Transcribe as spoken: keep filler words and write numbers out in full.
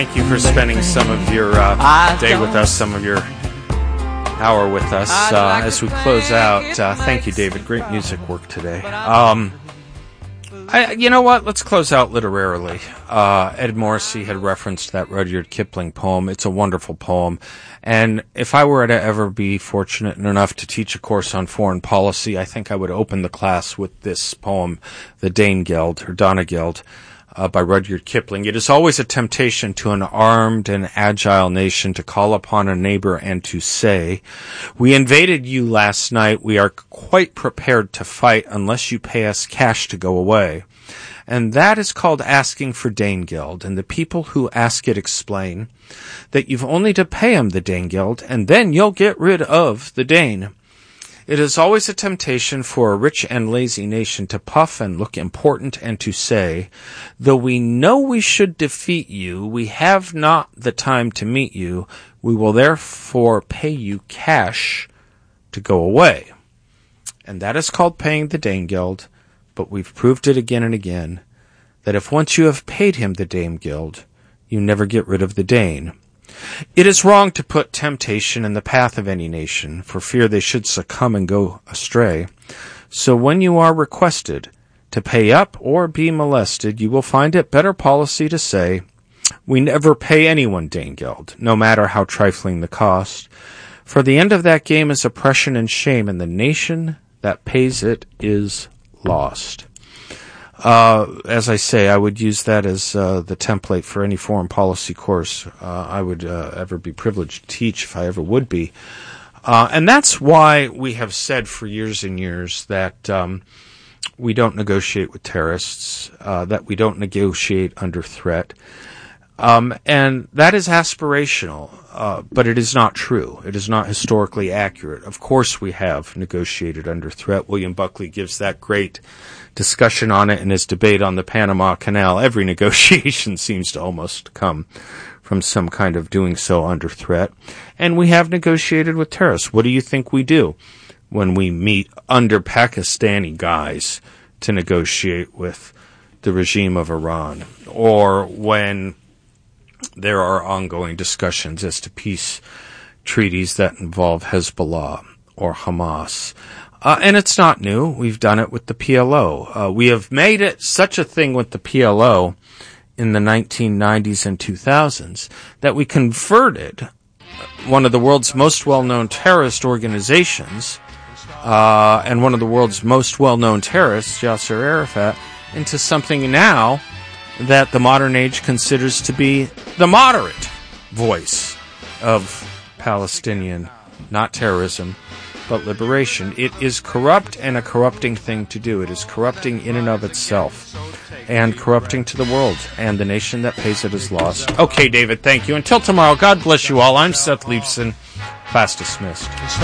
thank you for spending some of your uh, day with us, some of your hour with us. Uh, as we close out, uh, thank you, David. Great music work today. Um, I, you know what? Let's close out literarily. Uh, Ed Morrissey had referenced that Rudyard Kipling poem. It's a wonderful poem. And if I were to ever be fortunate enough to teach a course on foreign policy, I think I would open the class with this poem, The Danegeld, or Danegeld, uh, by Rudyard Kipling. It is always a temptation to an armed and agile nation to call upon a neighbor and to say, "We invaded you last night. We are quite prepared to fight unless you pay us cash to go away." And that is called asking for Danegeld, and the people who ask it explain that you've only to pay 'em the Danegeld, and then you'll get rid of the Dane. It is always a temptation for a rich and lazy nation to puff and look important and to say, "Though we know we should defeat you, we have not the time to meet you. We will therefore pay you cash to go away." And that is called paying the Danegeld. But we've proved it again and again, that if once you have paid him the Danegeld, you never get rid of the Dane. It is wrong to put temptation in the path of any nation, for fear they should succumb and go astray. So when you are requested to pay up or be molested, you will find it better policy to say, "We never pay anyone Danegeld, no matter how trifling the cost. For the end of that game is oppression and shame, and the nation that pays it is lost." Uh, as I say, I would use that as uh, the template for any foreign policy course uh, I would uh, ever be privileged to teach, if I ever would be. Uh, and that's why we have said for years and years that um, we don't negotiate with terrorists, uh, that we don't negotiate under threat. Um, and that is aspirational, uh, but it is not true. It is not historically accurate. Of course we have negotiated under threat. William Buckley gives that great discussion on it in his debate on the Panama Canal. Every negotiation seems to almost come from some kind of doing so under threat. And we have negotiated with terrorists. What do you think we do when we meet under Pakistani guise to negotiate with the regime of Iran? Or when there are ongoing discussions as to peace treaties that involve Hezbollah or Hamas. Uh, and it's not new. We've done it with the P L O. Uh, we have made it such a thing with the P L O in the nineteen nineties and two thousands that we converted one of the world's most well-known terrorist organizations uh, and one of the world's most well-known terrorists, Yasser Arafat, into something now that the modern age considers to be the moderate voice of Palestinian, not terrorism, but liberation. It is corrupt and a corrupting thing to do. It is corrupting in and of itself and corrupting to the world, and the nation that pays it is lost. Okay, David, thank you. Until tomorrow, God bless you all. I'm Seth Leibson. Class dismissed.